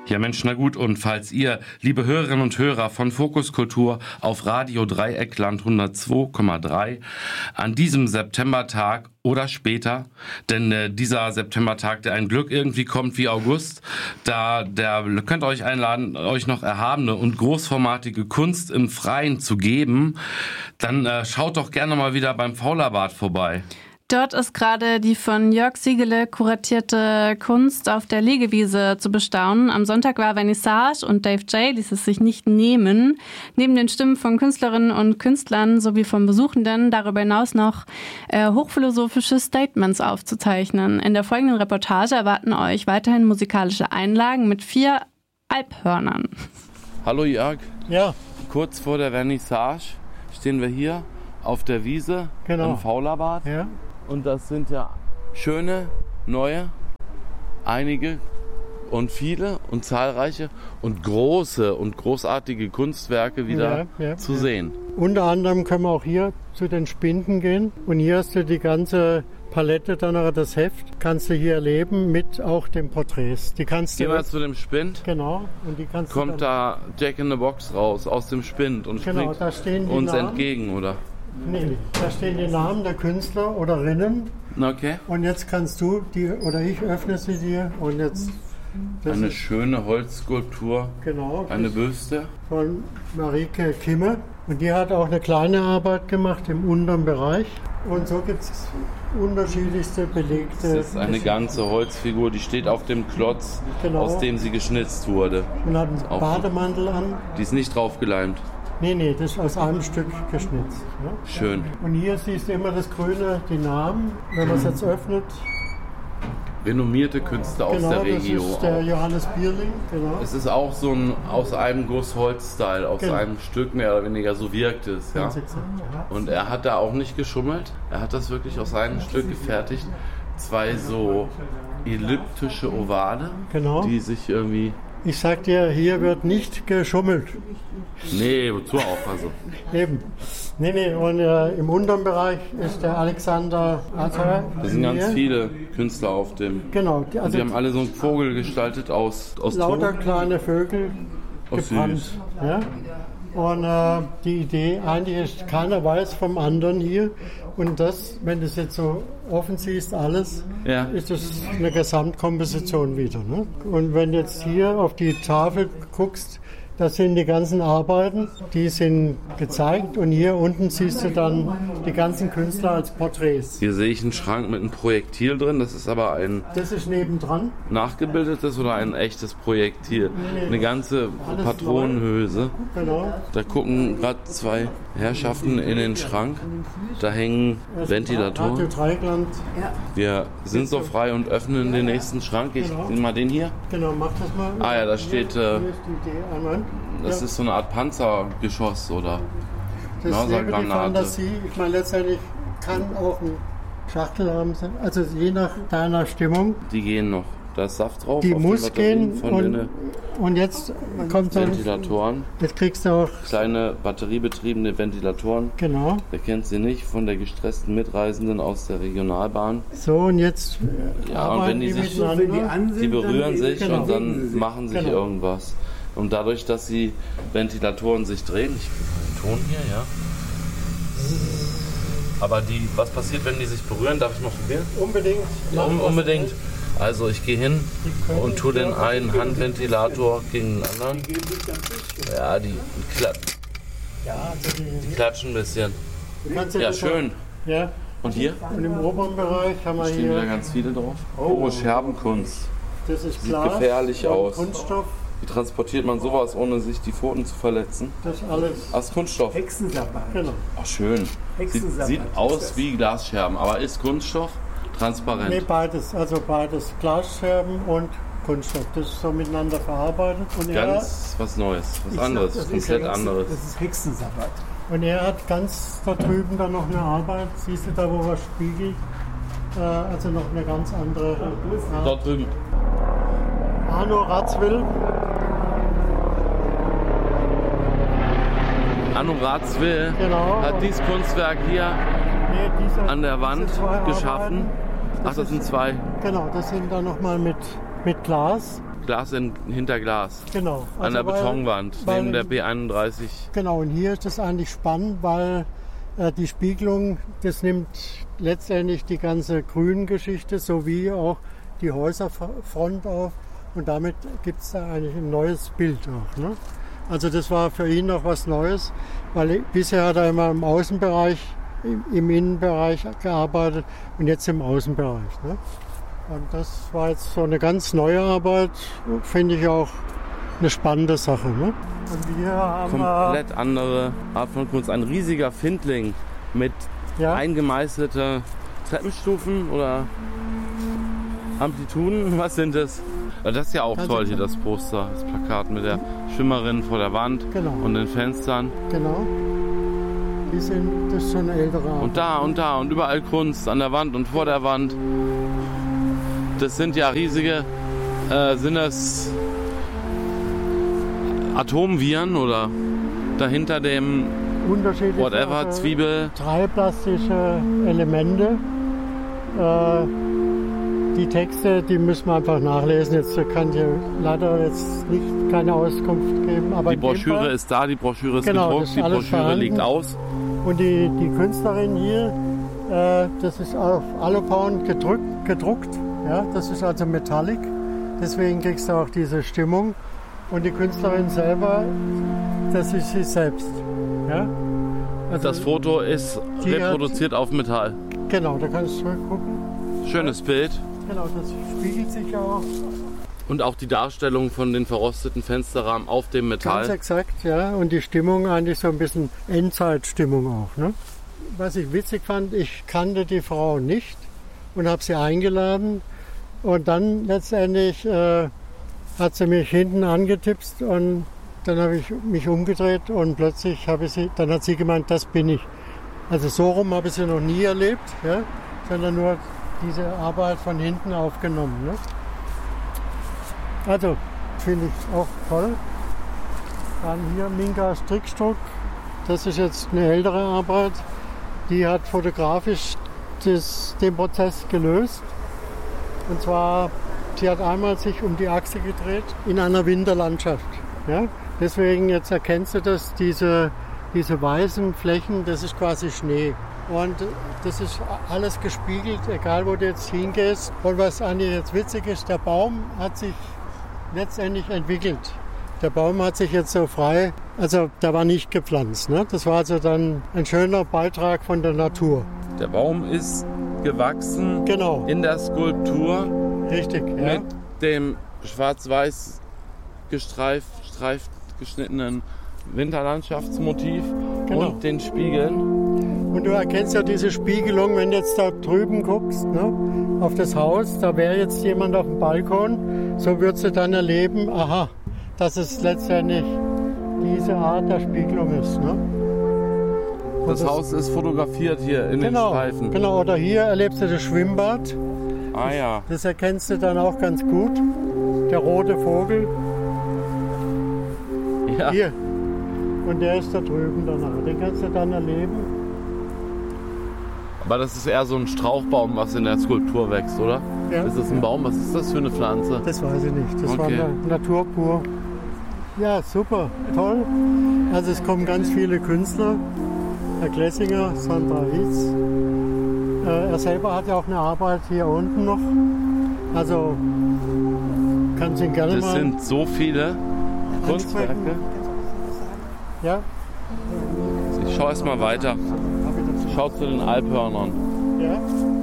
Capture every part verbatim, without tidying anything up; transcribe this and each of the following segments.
Ja Mensch, na gut, und falls ihr, liebe Hörerinnen und Hörer von Fokus Kultur auf Radio Dreieckland hundertzwei Komma drei an diesem Septembertag oder später, denn äh, dieser Septembertag, der ein Glück irgendwie kommt wie August, da der könnt ihr euch einladen, euch noch erhabene und großformatige Kunst im Freien zu geben, dann äh, schaut doch gerne mal wieder beim Faulerbad vorbei. Dort ist gerade die von Jörg Siegele kuratierte Kunst auf der Liegewiese zu bestaunen. Am Sonntag war Vernissage und Dave J. ließ es sich nicht nehmen, neben den Stimmen von Künstlerinnen und Künstlern sowie von Besuchenden darüber hinaus noch äh, hochphilosophische Statements aufzuzeichnen. In der folgenden Reportage erwarten euch weiterhin musikalische Einlagen mit vier Alphörnern. Hallo Jörg. Ja. Kurz vor der Vernissage stehen wir hier auf der Wiese, genau, im Faulerbad. Ja. Und das sind ja schöne, neue, einige und viele und zahlreiche und große und großartige Kunstwerke wieder ja, ja, zu ja. sehen. Unter anderem können wir auch hier zu den Spinden gehen. Und hier hast du die ganze Palette, dann auch das Heft, kannst du hier erleben mit auch den Porträts. Die kannst Gehen du wir zu dem Spind. Genau. Und die kannst Kommt du da Jack in the Box raus aus dem Spind und genau, springt da stehen die uns Namen. entgegen, oder? Nee, da stehen die Namen der Künstler oder Rinnen. Okay. Und jetzt kannst du, die oder ich öffne sie dir und jetzt... Das eine ist, schöne Holzskulptur, genau, eine Büste. Von Marike Kimme. Und die hat auch eine kleine Arbeit gemacht im unteren Bereich. Und so gibt es unterschiedlichste belegte... Das ist eine ganze Holzfigur, die steht auf dem Klotz, genau, aus dem sie geschnitzt wurde. Und hat einen Auf, Bademantel an. Die ist nicht draufgeleimt. Nee, nee, das ist aus einem Stück geschnitzt. Ja? Schön. Und hier siehst du immer das Grüne, die Namen. Wenn man es jetzt öffnet... Renommierte Künstler aus genau, der Region. Das ist der Johannes Bierling. Genau. Es ist auch so ein aus einem Guss Holz-Style, aus genau. einem Stück mehr oder weniger, so wirkt es. Ja? Und er hat da auch nicht geschummelt. Er hat das wirklich aus einem Stück gefertigt. Zwei so elliptische Ovale, genau, die sich irgendwie... Ich sag dir, hier wird nicht geschummelt. Nee, wozu auch? Also. Eben. Nee, nee, und äh, im unteren Bereich ist der Alexander Atter. Da sind ganz viele Künstler auf dem. Genau. Die, also und die haben alle so einen Vogel gestaltet aus, aus lauter Ton. Kleine Vögel Oh, gebrannt. süß. Ja? Und äh, die Idee eigentlich ist, keiner weiß vom anderen hier. Und das, wenn du es jetzt so offen siehst, alles, ja, ist das eine Gesamtkomposition wieder. Ne? Und wenn du jetzt hier auf die Tafel guckst, das sind die ganzen Arbeiten, die sind gezeigt und hier unten siehst du dann die ganzen Künstler als Porträts. Hier sehe ich einen Schrank mit einem Projektil drin, das ist aber ein Das ist nebendran. nachgebildetes oder ein echtes Projektil. Eine ganze Alles Patronenhülse. Genau. Da gucken gerade zwei Herrschaften in den Schrank. Da hängen Ventilatoren. Radio Dreieckland. Wir sind so frei und öffnen den nächsten Schrank. Ich Genau. nehme mal den hier. Genau, mach das mal. Ah ja, da steht, äh, Hier ist die Idee einmal. Das Ja. ist so eine Art Panzergeschoss oder Das ist eben die Mörsergranate. Fantasie. Ich meine, letztendlich kann auch ein Schachtel haben. Also je nach deiner Stimmung. Die gehen noch. Da ist Saft drauf. Die auf muss den Batterien gehen von und, den und jetzt kommt dann, Ventilatoren. jetzt kriegst du auch, Kleine batteriebetriebene Ventilatoren. genau, Wer kennt sie nicht? Von der gestressten Mitreisenden aus der Regionalbahn. so und jetzt Ja, und wenn die sich, miteinander. die berühren sich genau. und dann machen sich Genau. irgendwas. Und dadurch, dass die Ventilatoren sich drehen, ich gebe den Ton hier, ja. Aber die, was passiert, wenn die sich berühren? Darf ich mal probieren? Unbedingt. Ja, machen, un was unbedingt. du Also ich gehe hin und tue den einen Handventilator gegen den anderen. Ja, die, die, kla willst. Ja, also die, die klatschen ein bisschen. du kannst Ja, das schön. auch- Ja, Und hier und im oberen Bereich haben wir stehen wieder hier, ganz viele drauf. Oh, Scherbenkunst. das ist sieht Glas gefährlich und aus. Kunststoff, Wie transportiert man sowas, ohne sich die Pfoten zu verletzen? das alles, Aus Kunststoff. Hexensabbat. genau. Ach, schön. Sieht, Hexensabbat sieht ist aus das. wie Glasscherben, aber ist Kunststoff transparent. Nee, beides, also beides, Glasscherben und Kunststoff, das ist so miteinander verarbeitet. Und er, Ganz was Neues, was Ich anderes, Das ist komplett Hexen- anderes. Das ist Hexensabbat. und er hat ganz da drüben dann noch eine Arbeit, siehst du da, wo er spiegelt, äh, also noch eine ganz andere. Äh, Dort drüben. Arno Ratzwill, Anno Ratzwill genau. hat dieses Kunstwerk hier Nee, diese, an der Wand diese zwei geschaffen. Arbeiten, Ach, das sind zwei. Genau, das sind dann nochmal mit mit Glas. Glas in, hinter Glas. Genau. An der weil, Betonwand, weil, neben der B einunddreißig. Genau, und hier ist es eigentlich spannend, weil äh, die Spiegelung, das nimmt letztendlich die ganze Grüngeschichte sowie auch die Häuserfront auf. Und damit gibt es da eigentlich ein neues Bild auch. Ne? Also das war für ihn noch was Neues, weil bisher hat er immer im Außenbereich, im, im Innenbereich gearbeitet und jetzt im Außenbereich. Ne? Und das war jetzt so eine ganz neue Arbeit, finde ich auch eine spannende Sache. Ne? Und wir haben komplett äh, andere Art von Kunst. Ein riesiger Findling mit ja. eingemeißelten Treppenstufen oder Amplituden. Was sind das? Das ist ja auch toll hier, das Poster, das Plakat mit der Schwimmerin vor der Wand genau. und den Fenstern. Genau. Die sind, das ist schon ältere Arbeit. Und da und da und überall Kunst an der Wand und vor der Wand. Das sind ja riesige, äh, sind das Atomviren oder dahinter dem whatever, also Zwiebel? Drei plastische Elemente. Äh, die Texte, die müssen wir einfach nachlesen. Jetzt kann ich leider jetzt nicht keine Auskunft geben. Aber die Broschüre ist da, die Broschüre ist genau, gedruckt, die Broschüre vorhanden. liegt aus. Und die, die Künstlerin hier, äh, das ist auf Alupound gedruckt, gedruckt. Ja, das ist also Metallic, deswegen kriegst du auch diese Stimmung. Und die Künstlerin selber, das ist sie selbst. Ja? Also das Foto ist reproduziert hat, auf Metall. Genau, da kannst du zurückgucken. Schönes Bild. Genau, das spiegelt sich auch. Und auch die Darstellung von den verrosteten Fensterrahmen auf dem Metall. Ganz exakt, ja. Und die Stimmung eigentlich so ein bisschen Endzeitstimmung auch. Ne? Was ich witzig fand, ich kannte die Frau nicht und habe sie eingeladen. Und dann letztendlich äh, hat sie mich hinten angetipst und dann habe ich mich umgedreht und plötzlich habe ich sie, dann hat sie gemeint, das bin ich. Also so rum habe ich sie noch nie erlebt, ja, sondern nur diese Arbeit von hinten aufgenommen. Ne? Also finde ich auch toll. Dann hier Minka Strickstruck, das ist jetzt eine ältere Arbeit, die hat fotografisch das, den Prozess gelöst. Und zwar, sie hat einmal sich um die Achse gedreht in einer Winterlandschaft. Ja? Deswegen, jetzt erkennst du das, diese, diese weißen Flächen, das ist quasi Schnee. Und das ist alles gespiegelt, egal wo du jetzt hingehst. Und was eigentlich jetzt witzig ist, der Baum hat sich letztendlich entwickelt. Der Baum hat sich jetzt so frei, also der war nicht gepflanzt. Ne? Das war also dann ein schöner Beitrag von der Natur. Der Baum ist gewachsen genau. in der Skulptur. Richtig, ja. Mit dem schwarz-weiß gestreift, streift geschnittenen Winterlandschaftsmotiv genau. und den Spiegeln. Und du erkennst ja diese Spiegelung, wenn du jetzt da drüben guckst, ne, auf das Haus, da wäre jetzt jemand auf dem Balkon, so würdest du dann erleben, aha, dass es letztendlich diese Art der Spiegelung ist. Ne? Das, das Haus ist fotografiert hier in genau, den Streifen. Genau, oder hier erlebst du das Schwimmbad. Ah ja. Das, das erkennst du dann auch ganz gut. Der rote Vogel. Ja. Hier. Und der ist da drüben danach. Den kannst du dann erleben. Aber das ist eher so ein Strauchbaum, was in der Skulptur wächst, oder? Ja. Ist das ein Baum? Was ist das für eine Pflanze? Das weiß ich nicht. Das okay. war Natur pur. Ja, super. Toll. Also es kommen ganz viele Künstler. Herr Glessinger, Sandra Hitz. Äh, er selber hat ja auch eine Arbeit hier unten noch. Also kannst ihn gerne das mal... Das sind so viele Kunstwerke. Ja. Ich schaue erst mal weiter. Schau zu den Alphörnern. Ja.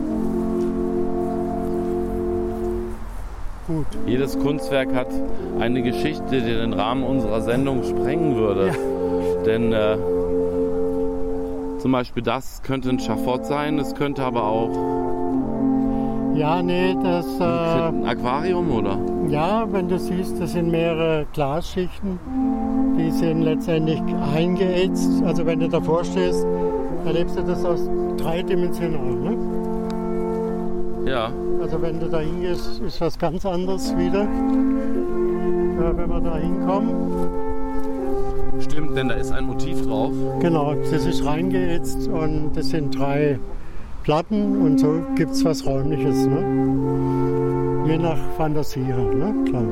Gut. Jedes Kunstwerk hat eine Geschichte, die den Rahmen unserer Sendung sprengen würde. Ja. Denn äh, zum Beispiel das könnte ein Schafott sein, es könnte aber auch ja, nee, das äh, ein Aquarium, oder? Ja, wenn du siehst, das sind mehrere Glasschichten, die sind letztendlich eingeätzt. Also wenn du davor stehst, erlebst du das aus dreidimensional. Ne? Ja. Also wenn du da hingehst, ist was ganz anderes wieder, äh, wenn wir da hinkommen. Stimmt, denn da ist ein Motiv drauf. Genau, das ist reingeätzt und das sind drei Platten und so gibt es was Räumliches. Ne? je nach Fantasie halt, ne? Klar.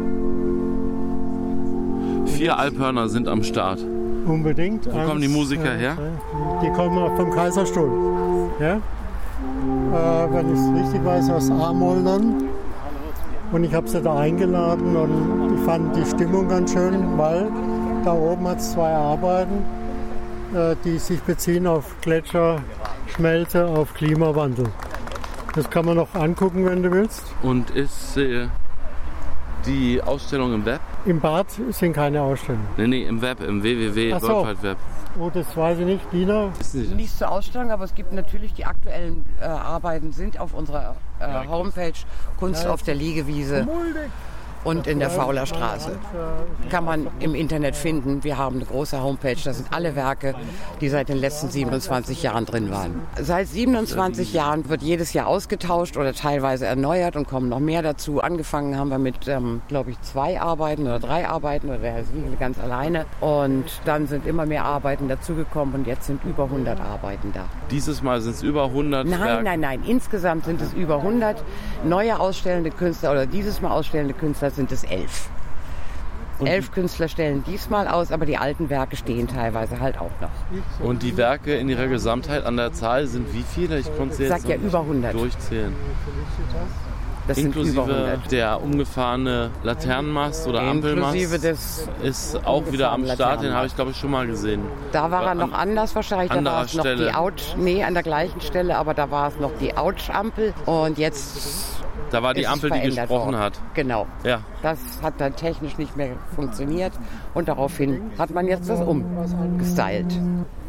Vier Alphörner sind am Start. Unbedingt. Wo kommen die Musiker her? Die kommen vom Kaiserstuhl. Ja? Äh, wenn ich es richtig weiß, aus Amoldern. Und ich habe sie da eingeladen und ich fand die Stimmung ganz schön, weil da oben hat es zwei Arbeiten, äh, die sich beziehen auf Gletscherschmelze, auf Klimawandel. Das kann man noch angucken, wenn du willst. Und ist äh, die Ausstellung im Web? Im Bad sind keine Ausstellungen. Nee, nee, im Web, im w w w punkt world wide web. Oh, das weiß ich nicht. Dina? Nicht zur Ausstellung, aber es gibt natürlich die aktuellen äh, Arbeiten sind auf unserer äh, Homepage Kunst auf der Liegewiese und in der Fauler Straße. Kann man im Internet finden. Wir haben eine große Homepage, da sind alle Werke, die seit den letzten siebenundzwanzig Jahren drin waren. Seit siebenundzwanzig Jahren wird jedes Jahr ausgetauscht oder teilweise erneuert und kommen noch mehr dazu. Angefangen haben wir mit, ähm, glaube ich, zwei Arbeiten oder drei Arbeiten oder der Herr Siegel ganz alleine. Und dann sind immer mehr Arbeiten dazugekommen und jetzt sind über hundert Arbeiten da. Dieses Mal sind es über hundert Nein, Werke. nein, nein. Insgesamt sind es über hundert. Neue ausstellende Künstler oder dieses Mal ausstellende Künstler sind es elf. Und elf Künstler stellen diesmal aus, aber die alten Werke stehen teilweise halt auch noch. Und die Werke in ihrer Gesamtheit an der Zahl sind wie viele? Ich konnte sie Ich jetzt sag ja noch über hundert. durchzählen. Das sind über Inklusive hundert. der umgefahrene Laternenmast oder Ampelmast Inklusive des ist auch wieder am Start. Den habe ich, glaube ich, schon mal gesehen. Da war er An noch anders wahrscheinlich. Da anderer war es noch Stelle. die Ouch. Nee, an der gleichen Stelle, aber da war es noch die Ouch-Ampel. Und jetzt Da war die ist es Ampel, die verändert gesprochen worden. hat. Genau. Ja. Das hat dann technisch nicht mehr funktioniert. Und daraufhin hat man jetzt das umgestylt.